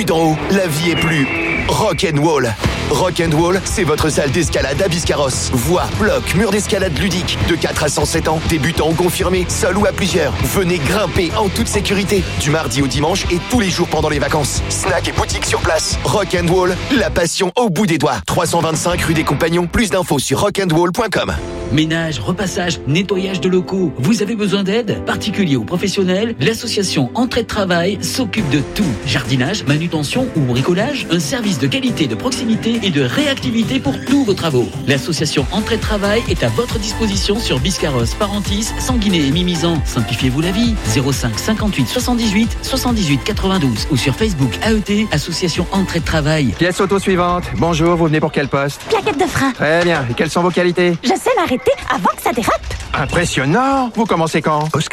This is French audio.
d'en haut, la vie est plus rock'n'roll. Rock'n'roll, c'est votre salle d'escalade à Biscarrosse. Voix, blocs, murs d'escalade ludique de 4 à 107 ans, débutants ou confirmés, seul ou à plusieurs. Venez grimper en toute sécurité, du mardi au dimanche et tous les jours pendant les vacances. Snack et boutique sur place. Rock'n'roll, la passion au bout des doigts. 325 rue des Compagnons, plus d'infos sur rock'n'roll.com. Ménage, repassage, nettoyage de locaux. Vous avez besoin d'aide? Particulier ou professionnel, l'association Entrée de Travail s'occupe de tout. Jardinage, manutention ou bricolage, un service de qualité, de proximité et de réactivité pour tous vos travaux. L'association Entrée de Travail est à votre disposition sur Biscarrosse, Parentis, Sanguinet et Mimizan. Simplifiez-vous la vie. 05 58 78 78 92 ou sur Facebook AET, Association Entrée de Travail. Pièce auto suivante. Bonjour, vous venez pour quel poste? Plaquette de frein. Très bien. Et quelles sont vos qualités? Je sais m'arrêter avant que ça dérape. Impressionnant. Vous commencez quand?